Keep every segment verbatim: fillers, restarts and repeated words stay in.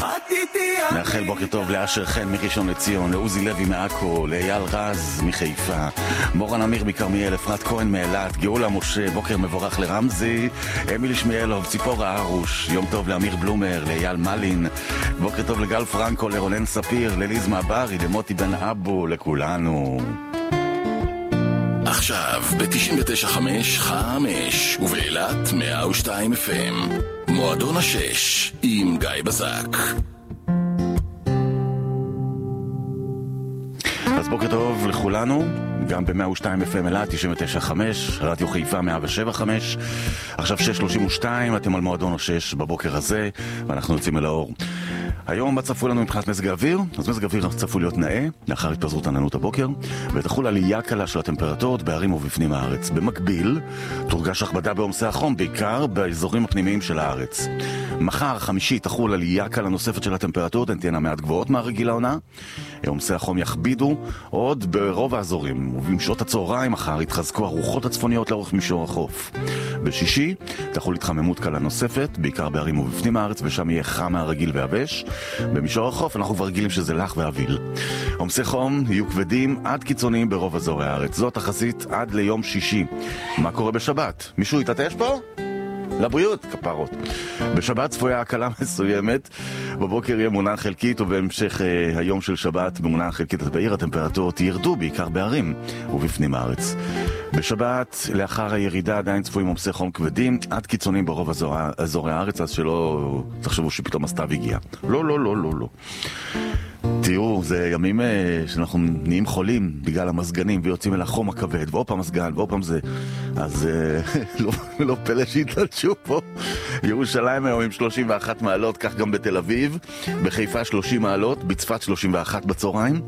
נאחל בוקר טוב לאשר חן מראשון לציון, לעוזי לוי מעכו, לאייל רז מחיפה, מורן אמיר מכרמיאל, אפרת כהן מאילת, גאולה משה, בוקר מבורך לרמזי, אמיל שמואלוב, ציפורה ארוש, יום טוב לאמיר בלומר, לאייל מלין, בוקר טוב לגל פרנקו, לרונן ספיר, לליז מעברי, למוטי בן אבו, לכולנו. עכשיו ב-תשעים ותשע חמש חמש ובאילת מאה ושתיים אף אם מועדון השש עם גיא בזק. אז בוקר טוב לכולנו, גם ב-מאה ושתיים אף אם אילת, תשעים ותשע חמש, רדיו חיפה מאה שבע חמש. עכשיו שש שלושים ושתיים, אתם על מועדון השש בבוקר הזה, ואנחנו יוצאים אל האור. היום מה צפו לנו מבחינת מזג האוויר? אז מזג האוויר צפו להיות נאה לאחר התפזרות עננות הבוקר, ותחול עלייה קלה של הטמפרטורות בערים ובפנים הארץ. במקביל תורגש הכבדה בעומסי החום, בעיקר באזורים הפנימיים של הארץ. מחר חמישי תחול עלייה קלה נוספת של הטמפרטורות, הן תהיינה מעט גבוהות מהרגיל העונה. עומסי החום יכבידו עוד ברוב האזורים, ובמשעות הצהריים מחר יתחזקו הרוחות הצפוניות לאורך מישור החוף. בשישי תחול התחממות קלה נוספת, בעיקר בערים ובפנים הארץ, ושם יהיה חם מהרגיל ויבש. במישור החוף אנחנו כבר רגילים שזה לח ואביל. עומסי חום יהיו כבדים עד קיצוניים ברוב אזורי הארץ. זאת תחזית עד ליום שישי. מה קורה בשבת? מישהו יתעטש פה? לבריאות, כפרות. בשבת צפויה הקלה מסוימת, בבוקר יהיה מעונן חלקית, ובהמשך אה, היום של שבת במעונן חלקית בעיר הטמפרטורות ירדו בעיקר בערים ובפנים הארץ. בשבת לאחר הירידה עדיין צפויים עומסי חום כבדים עד קיצוניים ברוב אזור, אזורי הארץ, אז שלא תחשבו שפתאום הסתיו הגיע. לא, לא, לא, לא, לא. תראו, זה ימים שאנחנו נהיים חולים בגלל המזגנים ויוצאים אל החום הכבד, ועוד פעם מזגן ועוד פעם זה, אז לא, לא פלא שהתלדשו פה. ירושלים היום עם שלושים ואחת מעלות, כך גם בתל אביב, בחיפה שלושים מעלות, בצפת שלושים ואחת בצהריים,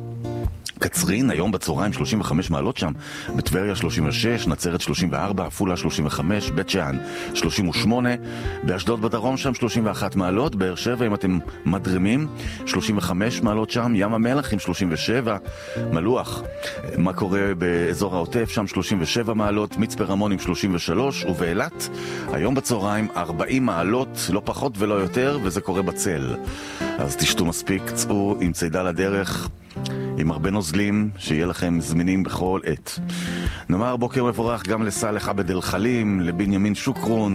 קצרין היום בצהריים שלושים וחמש מעלות שם, בטבריה שלושים ושש, נצרת שלושים וארבע, עפולה שלושים וחמש, בית שאן שלושים ושמונה, באשדוד בדרום שם שלושים ואחת מעלות, באר שבע אם אתם מדרימים שלושים וחמש מעלות שם, ים המלח עם שלושים ושבע, מלוח מה קורה באזור העוטף שם שלושים ושבע מעלות, מצפה רמון עם שלושים ושלוש, ובאילת היום בצהריים ארבעים מעלות, לא פחות ולא יותר, וזה קורה בצל. אז תשתו מספיק, צאו עם צידה לדרך עם הרבה נוזלים, שיהיה לכם זמינים בכל עת. נאמר בוקר מבורך גם לסלח עבד אל חלים, לבנימין שוקרון,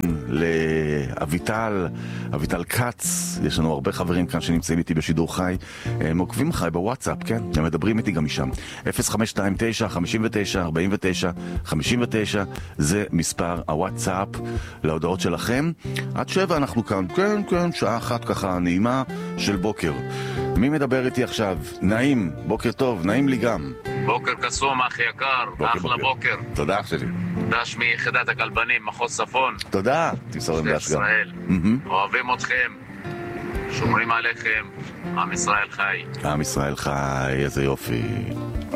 לאביטל, אביטל קץ. יש לנו הרבה חברים כאן שנמצאים איתי בשידור חי. הם עוקבים חי בוואטסאפ, כן? הם מדברים איתי גם משם. אפס חמש שתיים תשע חמש תשע ארבע תשע חמש תשע זה מספר הוואטסאפ להודעות שלכם. עד שבע אנחנו כאן. כן, כן, שעה אחת ככה נעימה של בוקר. מי מדבר איתי עכשיו? נעים, בוקר טוב, נעים לי גם. בוקר קסום, אחי יקר, אחלה בוקר. בוקר. תודה, אח שלי. דש מיחידת הכלבנים, מחוז צפון. תודה, תמסור עם דש גם. ישראל, אוהבים אתכם, שומרים עליכם, עם ישראל חי. עם ישראל חי, איזה יופי.